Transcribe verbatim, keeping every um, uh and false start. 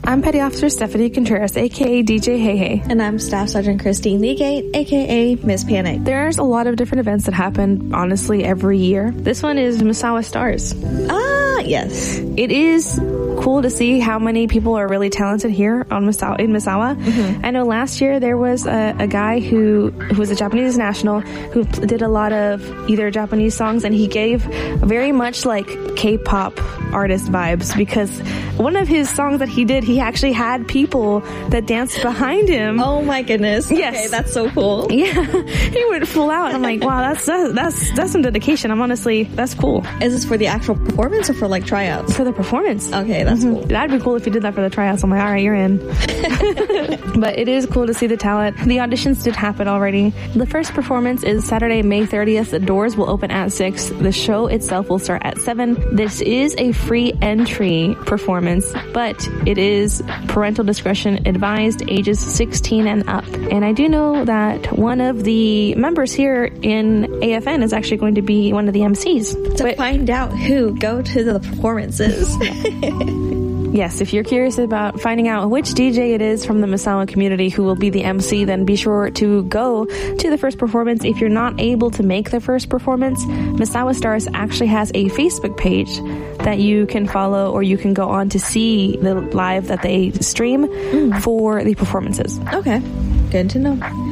I'm Petty Officer Stephanie Contreras, aka D J Hey Hey. And I'm Staff Sergeant Christine Legate, aka Miss Panic. There's a lot of different events that happen, honestly, every year. This one is Misawa Stars. Ah, yes. It is cool to see how many people are really talented here on Misawa, in Misawa. Mm-hmm. I know last year there was a, a guy who, who was a Japanese national who did a lot of either Japanese songs, and he gave very much like K-pop artist vibes, because one of his songs that he did, he actually had people that danced behind him. Oh my goodness. Yes. Okay, that's so cool. Yeah. He went full out. I'm like, wow, that's, that's, that's, that's some dedication. I'm honestly, that's cool. Is this for the actual performance or for like tryouts? For the performance. Okay, that's mm-hmm. cool. That'd be cool if you did that for the tryouts. I'm like, all right, you're in. But it is cool to see the talent. The auditions did happen already. The first performance is Saturday, May thirtieth. The doors will open at six. The show itself will start at seven. This is a free entry performance, but it is parental discretion advised, ages sixteen and up. And I do know that one of the members here in A F N is actually going to be one of the M Cs. To but, find out who, go to the performances. Yes, if you're curious about finding out which D J it is from the Misawa community who will be the M C, then be sure to go to the first performance. If you're not able to make the first performance, Misawa Stars actually has a Facebook page that you can follow, or you can go on to see the live that they stream mm. for the performances. Okay, good to know.